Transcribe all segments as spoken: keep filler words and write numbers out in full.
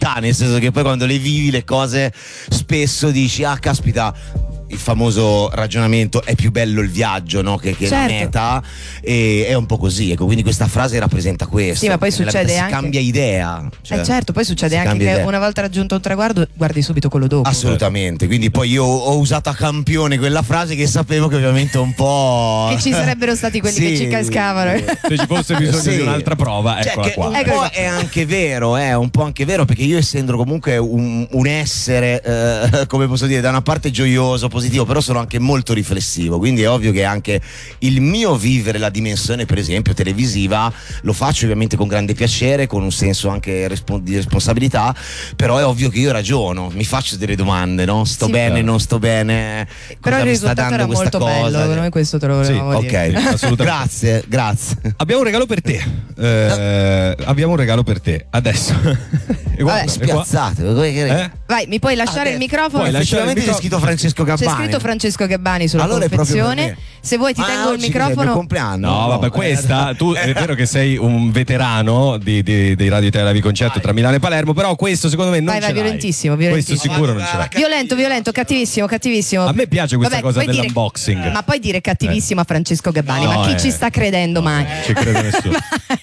realtà, nel senso che poi quando le vivi le cose spesso dici ah caspita, il famoso ragionamento è più bello il viaggio, no? che, che certo. la meta, e è un po' così, ecco, quindi questa frase rappresenta questo. Sì, ma poi nella succede vita si anche cambia idea, cioè, eh certo, poi succede si anche cambia che idea. una volta raggiunto un traguardo guardi subito quello dopo. Assolutamente, quindi poi io ho usato a campione quella frase che sapevo che ovviamente un po' che ci sarebbero stati quelli sì. che ci cascavano. Se ci fosse bisogno Sì. di un'altra prova, cioè, eccola che qua. un Eccola po' qua. è anche vero, è un po' anche vero, perché io essendo comunque un, un essere eh, come posso dire, da una parte gioioso, positivo, però sono anche molto riflessivo, quindi è ovvio che anche il mio vivere la dimensione per esempio televisiva lo faccio ovviamente con grande piacere, con un senso anche respo- di responsabilità, però è ovvio che io ragiono, mi faccio delle domande, no? Sto Sì, bene, certo. non sto bene, Però cosa il mi sta risultato dando era questa molto cosa? bello, noi questo te lo Sì, volevamo dire. Ok, assolutamente. grazie, grazie. Abbiamo un regalo per te. Eh, abbiamo un regalo per te. Adesso. E guarda, Vabbè, è qua. Spiazzate, come che- Eh? Vai, mi puoi lasciare Ah, il beh, microfono? puoi lasciare Effettivamente il c'è microfono. scritto Francesco C'è Gabbani. scritto Francesco Gabbani sulla Allora è proprio per confezione. me. Se vuoi ti Ma tengo il oggi cos'è, il mio microfono. compleanno? No, vabbè, questa tu è vero che sei un veterano di, di, di Radio Italia Live Concerto tra Milano e Palermo, però questo secondo me non Vai, ce vai, l'hai. violentissimo, violentissimo. Questo sicuro non ce l'hai. Violento, violento, cattivissimo, cattivissimo. A me piace questa Vabbè, cosa puoi dire- dell'unboxing. Ma poi dire cattivissimo a Francesco Gabbani, No, ma chi eh. ci sta credendo mai? Ci crede nessuno.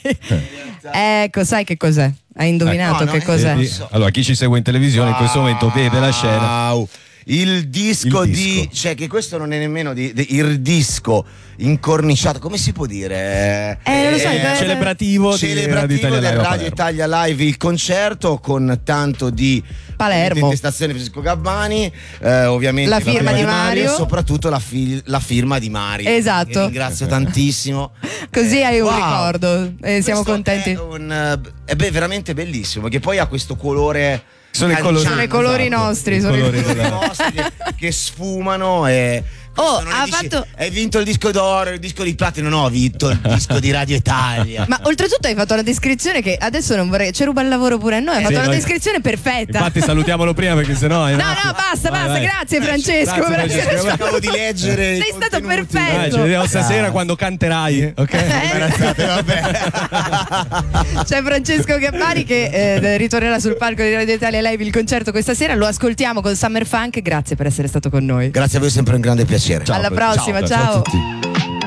Ecco, sai che cos'è? Hai indovinato Eh, no, no, che eh, cos'è? vedi? Allora, chi ci segue in televisione in questo momento vede la scena. Wow. Il disco, Il di disco. cioè che questo non è nemmeno di, di- il disco incorniciato, come si può dire? Eh, non lo so, Eh, eh, celebrativo, di Radio celebrativo Italia del Live a Radio Palermo. Italia Live, il concerto con tanto di Palermo. intestazione Francesco Gabbani, eh, ovviamente La firma di Mario. e soprattutto la, fi- la firma di Mario. Esatto. Che ringrazio tantissimo. Così hai un Wow. ricordo e siamo Questo contenti. È, un, eh, è be- veramente bellissimo, perché poi ha questo colore. Sono i colori- Sono i colori esatto. nostri, I sono i colori colori della- nostri che, che sfumano e Oh, questo non è ha dici, fatto- hai vinto il disco d'oro, il disco di platino, no, ho vinto il disco di Radio Italia. Ma oltretutto hai fatto una descrizione che adesso non vorrei. Ci ruba il lavoro pure a noi. Hai Sì, fatto una noi- descrizione perfetta. Infatti salutiamolo prima perché sennò. No, no, basta, basta. Grazie, Francesco. Grazie, per essere Francesco. stato- Cercavo di leggere i Sei stato contenuti. perfetto. Dai, ci vediamo stasera quando canterai, ok? Imbarazzate, vabbè. C'è Francesco Gabbani che eh, ritornerà sul palco di Radio Italia Live il concerto questa sera. Lo ascoltiamo con Summer Funk. Grazie per essere stato con noi. Grazie a voi, è sempre un grande piacere. Alla prossima, ciao, ciao. ciao a tutti.